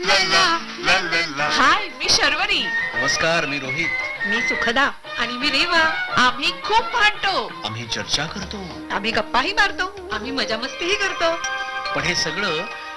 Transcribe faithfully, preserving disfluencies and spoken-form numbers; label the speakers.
Speaker 1: हाय, मी शर्वरी.
Speaker 2: नमस्कार, मी रोहित.
Speaker 1: मी सुखदा. आणि मी रेवा. आम्ही खूप भांडतो,
Speaker 2: आम्ही चर्चा करतो,
Speaker 1: आम्ही गप्पाही मारतो, आम्ही मजा मस्तीही करतो.
Speaker 2: पण हे सगळं